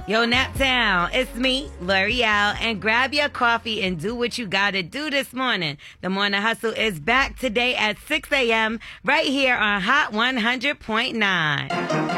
Yo, Naptown, it's me, L'Oreal, and grab your coffee and do what you gotta do this morning. The Morning Hustle is back today at 6 a.m. right here on Hot 100.9.